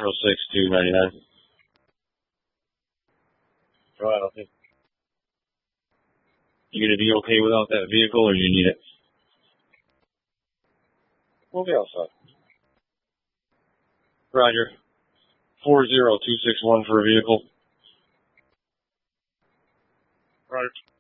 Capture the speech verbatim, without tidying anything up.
six two ninety-nine. Right, okay. You gonna be okay without that vehicle, or do you need it? We'll be outside. Roger. Four zero two six one for a vehicle. Roger.